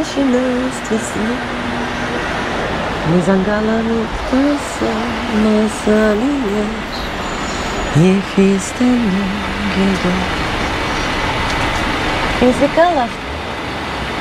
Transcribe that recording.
și noastre zi. Mizangala nu păsă, mă să linești, e fiste nu ghedă. Muzyka